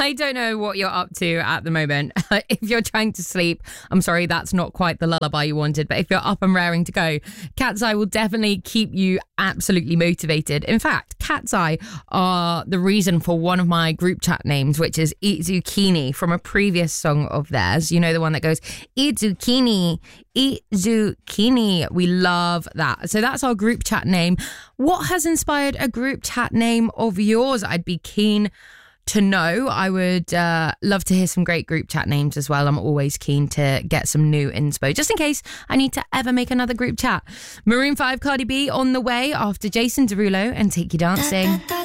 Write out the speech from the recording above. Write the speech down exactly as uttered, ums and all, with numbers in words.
I don't know what you're up to at the moment. If you're trying to sleep, I'm sorry, that's not quite the lullaby you wanted. But if you're up and raring to go, Cat's Eye will definitely keep you absolutely motivated. In fact, Cat's Eye are the reason for one of my group chat names, which is Eat Zucchini, from a previous song of theirs. You know, the one that goes, Eat Zucchini, Eat Zucchini. We love that. So that's our group chat name. What has inspired a group chat name of yours? I'd be keen to know. I would uh, love to hear some great group chat names as well. I'm always keen to get some new inspo, just in case I need to ever make another group chat. Maroon five, Cardi B on the way after Jason Derulo and Take You Dancing.